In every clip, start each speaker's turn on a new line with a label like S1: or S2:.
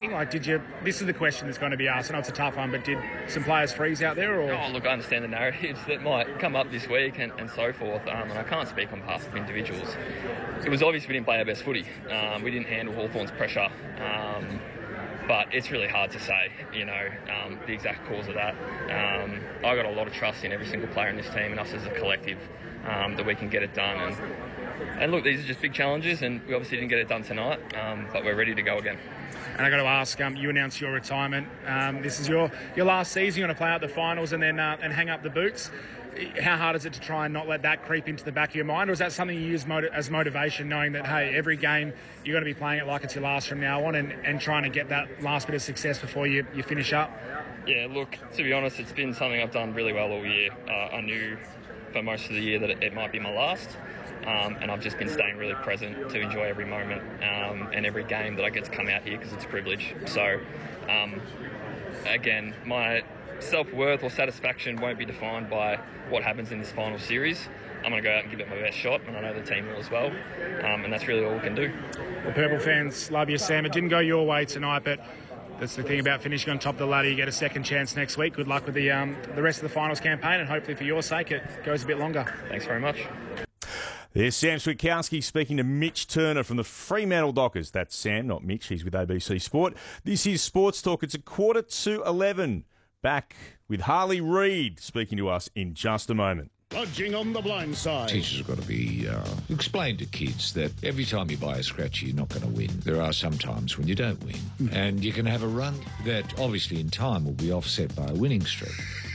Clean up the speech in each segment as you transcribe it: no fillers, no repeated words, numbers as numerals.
S1: tracking? Like, this is the question that's going to be asked. I know it's a tough one, but did some players freeze out there? Or?
S2: Oh, look, I understand the narratives that might come up this week and so forth, and I can't speak on behalf of individuals. It was obvious we didn't play our best footy. We didn't handle Hawthorn's pressure. But it's really hard to say, the exact cause of that. I got a lot of trust in every single player in this team and us as a collective that we can get it done. And look, these are just big challenges, and we obviously didn't get it done tonight, but we're ready to go again.
S1: And I got to ask, you announced your retirement. This is your last season. You're going to play out the finals and then and hang up the boots. How hard is it to try and not let that creep into the back of your mind? Or is that something you use as motivation, knowing that, hey, every game you're going to be playing it like it's your last from now on and trying to get that last bit of success before you finish up?
S2: Yeah, look, to be honest, it's been something I've done really well all year. I knew for most of the year that it might be my last. And I've just been staying really present to enjoy every moment and every game that I get to come out here because it's a privilege. So, again, my self-worth or satisfaction won't be defined by what happens in this final series. I'm going to go out and give it my best shot, and I know the team will as well. And that's really all we can do.
S1: The Purple fans love you, Sam. It didn't go your way tonight, but that's the thing about finishing on top of the ladder. You get a second chance next week. Good luck with the rest of the finals campaign, and hopefully for your sake it goes a bit longer.
S2: Thanks very much.
S3: There's Sam Switkowski speaking to Mitch Turner from the Fremantle Dockers. That's Sam, not Mitch. He's with ABC Sport. This is Sports Talk. It's 11:15. Back with Harley Reid speaking to us in just a moment.
S4: Budging on the blind side.
S5: Teachers have got to be explain to kids that every time you buy a scratchy, you're not going to win. There are some times when you don't win. And you can have a run that obviously in time will be offset by a winning streak.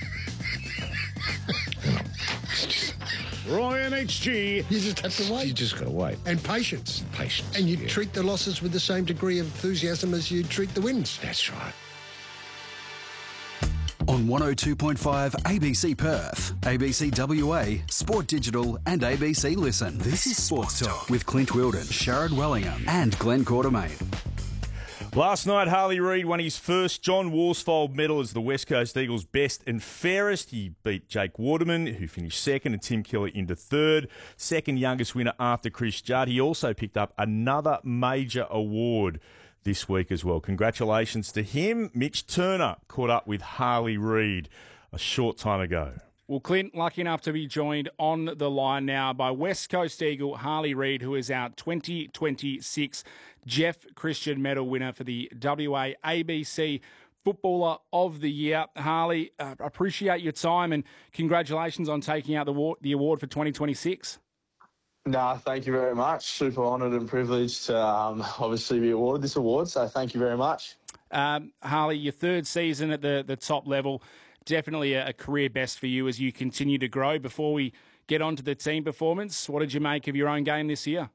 S4: Roy and HG.
S6: You just have to wait.
S5: You just got to wait.
S6: And patience.
S5: Patience.
S6: And you treat the losses with the same degree of enthusiasm as you treat the wins.
S5: That's right.
S7: On 102.5 ABC Perth, ABC WA, Sport Digital and ABC Listen. This is Sports Talk with Clint Wilden, Sharad Wellingham and Glenn Quartermain.
S3: Last night, Harley Reid won his first John Worsfold medal as the West Coast Eagles' best and fairest. He beat Jake Waterman, who finished second, and Tim Keller into third. Second youngest winner after Chris Judd. He also picked up another major award this week as well. Congratulations to him. Mitch Turner caught up with Harley Reid a short time ago.
S1: Well, Clint, lucky enough to be joined on the line now by West Coast Eagle Harley Reid, who is our 2026 Jeff Christian Medal winner for the WA ABC Footballer of the Year. Harley, appreciate your time and congratulations on taking out the award for 2026.
S8: No, thank you very much. Super honoured and privileged to obviously be awarded this award, so thank you very much.
S1: Harley, your third season at the top level, definitely a career best for you as you continue to grow. Before we get on to the team performance, what did you make of your own game this year?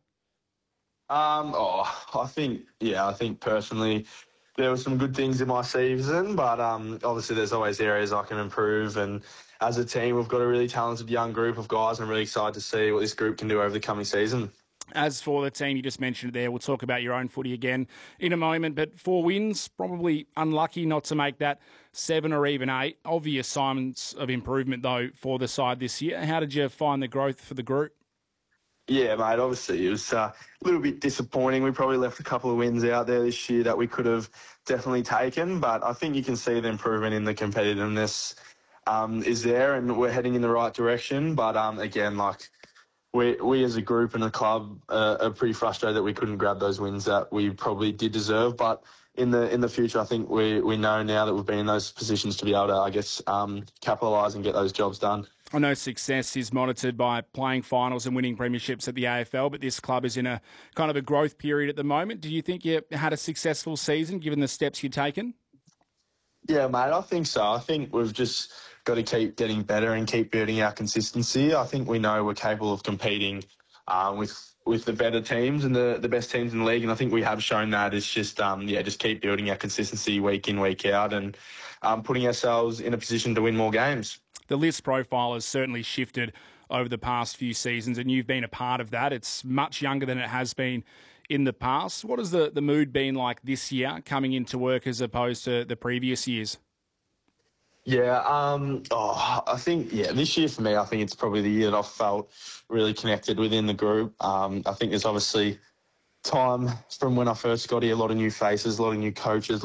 S8: I think personally there were some good things in my season, but obviously there's always areas I can improve, and as a team, we've got a really talented young group of guys, and I'm really excited to see what this group can do over the coming season.
S1: As for the team, you just mentioned there, we'll talk about your own footy again in a moment, but 4 wins, probably unlucky not to make that 7 or even 8. Obvious signs of improvement, though, for the side this year. How did you find the growth for the group?
S8: Yeah, mate, obviously it was a little bit disappointing. We probably left a couple of wins out there this year that we could have definitely taken, but I think you can see the improvement in the competitiveness is there, and we're heading in the right direction. But again, we as a group and a club are pretty frustrated that we couldn't grab those wins that we probably did deserve. But in the future, I think we know now that we've been in those positions to be able to, capitalise and get those jobs done.
S1: I know success is monitored by playing finals and winning premierships at the AFL, but this club is in a kind of a growth period at the moment. Do you think you had a successful season given the steps you've taken?
S8: Yeah, mate, I think so. I think we've just got to keep getting better and keep building our consistency. I think we know we're capable of competing with the better teams and the best teams in the league, and I think we have shown that. It's just just keep building our consistency week in, week out, and putting ourselves in a position to win more games.
S1: The list profile has certainly shifted over the past few seasons, and you've been a part of that. It's much younger than it has been in the past. What has the mood been like this year coming into work as opposed to the previous years?
S8: Yeah, I think, this year for me, I think it's probably the year that I've felt really connected within the group. I think there's obviously time from when I first got here, a lot of new faces, a lot of new coaches,